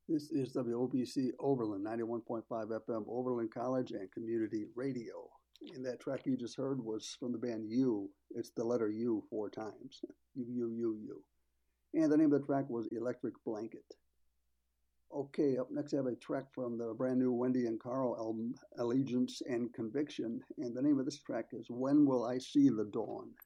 This is WOBC Overland, 91.5 FM, Overland College and Community Radio. And that track you just heard was from the band U. It's the letter U four times. U, U, U, U. And the name of the track was Electric Blanket. Okay, up next I have a track from the brand new Wendy and Carl album, Allegiance and Conviction. And the name of this track is When Will I See the Dawn?